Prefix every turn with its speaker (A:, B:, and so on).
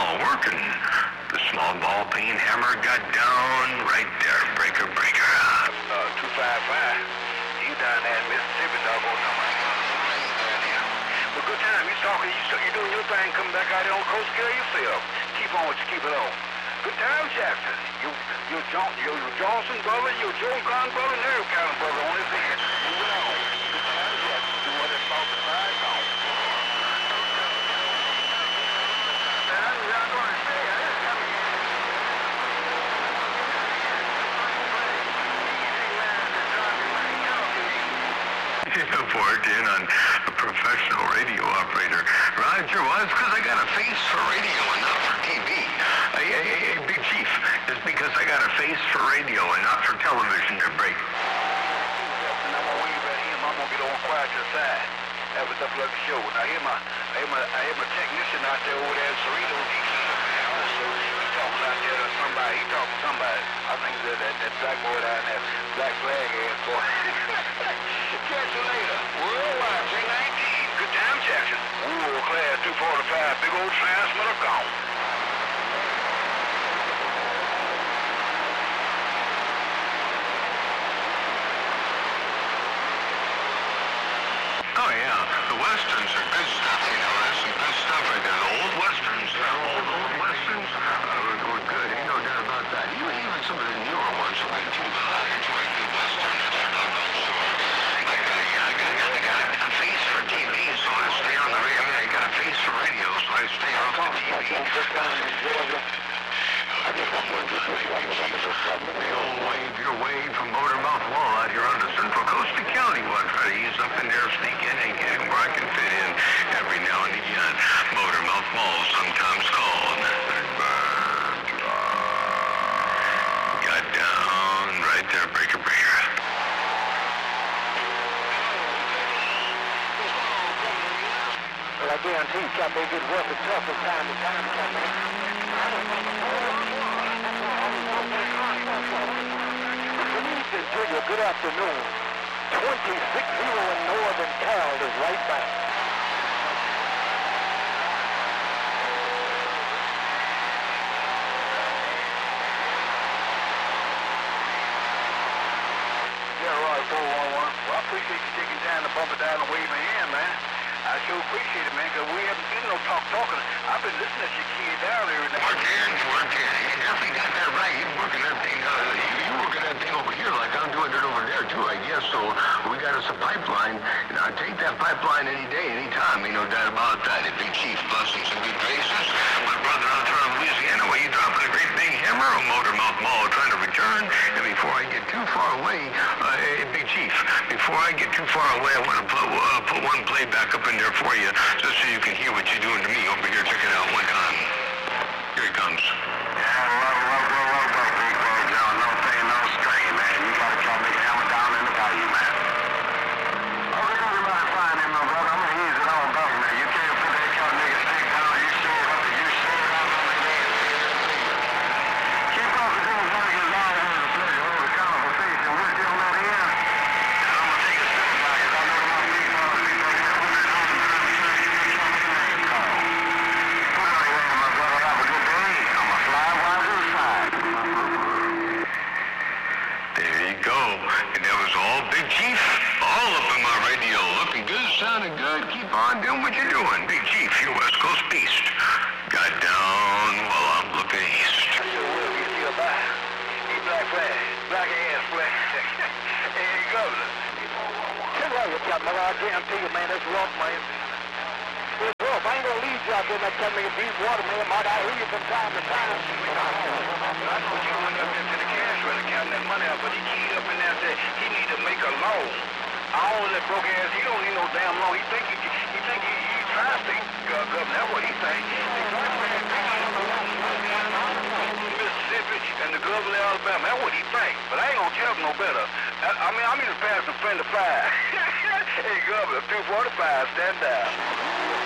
A: all working. The small ball peen hammer got down right there. Breaker.
B: 255. You down there in Mississippi, doggone somebody. Well, good time. You talking, you doing your thing, come back out here on the coast, kill yourself. Keep on what you keep it on. Good time, Jackson. You Johnson brother, you Joe Gunn brother, and every kind of brother on his head. Moving on. Good time, Jackson. Do what it's about to ride on.
A: Worked in on a professional radio operator. Roger was because I got a face for radio and not for TV. Hey, Big Chief, it's because I got a face for radio and not for television to break.
B: And I'm gonna wave at him. I'm gonna get on quiet to the side. Have a double the show. Now I hear my technician out there over there in Cerritos. He talking out there to somebody. He talking to somebody. I think that black boy down there, black flag ass boy. Catch you later. Worldwide, J19. Good time, Jackson. Ooh, class 245. Big old transmitter gone.
A: Oh, yeah. The Westerns are good stuff, you know. There's some good stuff right there. The old Westerns. Old Westerns were good. Ain't no doubt about that. Even some of the newer ones are good, too. I enjoy a good Western. That's for doggone sure. I got a face for TV, so I stay on the radio. I mean, I got a face for radio, so I stay off the TV. I just want one time, maybe, Chief. We'll wave your way from Motormouth Mall out here on the Central Coast of County. We'll try to ease up in there, sneak in and get where I can fit in every now and again. Motormouth Mall, sometimes called. Got down right there, breaker.
B: Well, I guarantee you, Captain, they get rough and tough from time to time, Captain. Good afternoon. 26-0 in Northern Cal is right back. Yeah, right, 411. Well, I appreciate you taking time to bump it down and wave my hand, man. I sure appreciate it, man, because we haven't been no talking. I've been listening to your kid down there.
A: Working. You definitely got that right. You're working that thing. You're working that thing over here like I'm doing it over there, too, I guess. So we got us a pipeline, and I'll take that pipeline any day, any time. Ain't no doubt about that. Big Chief, blessings and good graces. My brother out there in Louisiana, where you dropping a great big hammer on Motormouth Mall trying to return. And before I get too far away, Big Chief, before I get too far away, I want to put one play back up in there for you, just so you can hear what you're doing to me over here. Check it out one time. Here it comes.
B: Yeah, love, big boy, John. No pain, no strain, man. You gotta try to make a hammer down in the value, man. Okay, everybody fine in, my brother. I'm gonna ease it on, brother, man. You can't put that kind of nigga stick down. You share it up and you share it out on the head. Keep up the things like it's all in the pleasure. Hold the conversation. We're still not here. And I'm gonna take a sip back, because I know my big brother.
A: Big Chief, all up in my radio, looking good, sounding good. Keep on doing what you're doing. Big Chief, your West Coast beast. Got down while I'm looking east.
B: I sure will get you a bite. He black flag, black ass flag. Hey, Governor. Tell you, Captain, I guarantee you, man, that's rough, man. It's rough. I ain't gonna leave you out there that telling me deep water, man. Might I hear you from time to time? I know you went up into the cash register counting that money out, but he keyed up in there and said he need to make a loan. I own that broke ass. He don't need no damn loan. He think he tries to, Governor. That's what he think. Mississippi and the governor of Alabama. That's what he think. But I ain't gonna tell him no better. I mean, I'm just passing friend to fire. Hey, Governor, 245, stand down.